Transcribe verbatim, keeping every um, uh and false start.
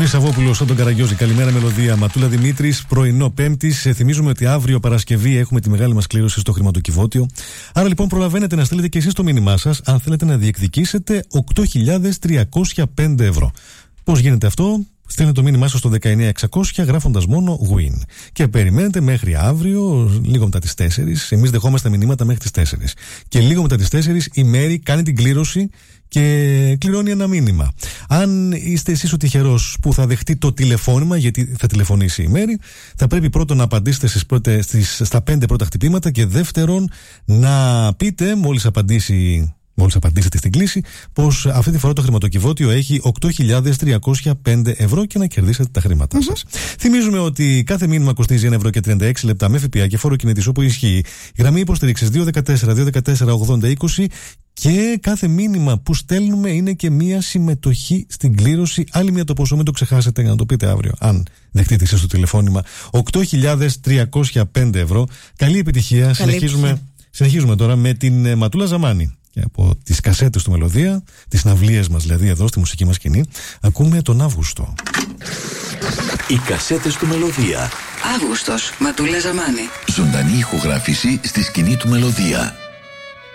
Διονύση Σαββόπουλος, στον Καραγκιόζη. Καλημέρα, Μελωδία. Ματούλα Δημήτρης, πρωινό Πέμπτης. Θυμίζουμε ότι αύριο Παρασκευή έχουμε τη μεγάλη μας κλήρωση στο χρηματοκιβώτιο. Άρα λοιπόν προλαβαίνετε να στείλετε και εσείς το μήνυμά σας, αν θέλετε να διεκδικήσετε οκτώ χιλιάδες τριακόσια πέντε ευρώ. Πώς γίνεται αυτό? Στέλνετε το μήνυμά σας στο δεκαεννιά εξακόσια γράφοντας μόνο win. Και περιμένετε μέχρι αύριο, λίγο μετά τις τέσσερις. Εμείς δεχόμαστε μηνύματα μέχρι τις τέσσερις. Και λίγο μετά τις τέσσερις η Μέρη κάνει την κλήρωση και κληρώνει ένα μήνυμα. Αν είστε εσείς ο τυχερός που θα δεχτεί το τηλεφώνημα, γιατί θα τηλεφωνήσει η Μέρη, θα πρέπει πρώτον να απαντήσετε στις πρώτες, στις, στα πέντε πρώτα χτυπήματα και δεύτερον να πείτε, μόλις απαντήσει. Μόλις απαντήσετε στην κλήση, πως αυτή τη φορά το χρηματοκιβώτιο έχει οκτώ χιλιάδες τριακόσια πέντε ευρώ και να κερδίσετε τα χρήματά mm-hmm. σας. Θυμίζουμε ότι κάθε μήνυμα κοστίζει ένα ευρώ και τριάντα έξι λεπτά με ΦΠΑ και φόρο κινητής όπου ισχύει. Γραμμή υποστήριξης δύο ένα τέσσερα δύο ένα τέσσερα ογδόντα είκοσι και κάθε μήνυμα που στέλνουμε είναι και μία συμμετοχή στην κλήρωση. Άλλη μία το ποσό, μην το ξεχάσετε για να το πείτε αύριο, αν δεχτείτε εσείς το τηλεφώνημα. οκτώ χιλιάδες τριακόσια πέντε ευρώ. Καλή επιτυχία. Συνεχίζουμε, συνεχίζουμε τώρα με την Ματούλα Ζαμάνη. Και από τις κασέτες του Μελωδία, τις συναυλίες μας δηλαδή εδώ στη μουσική μας σκηνή, ακούμε τον Αύγουστο. Οι κασέτες του Μελωδία. Αύγουστος, Ματούλα Ζαμάνη. Ζωντανή ηχογράφηση στη σκηνή του Μελωδία.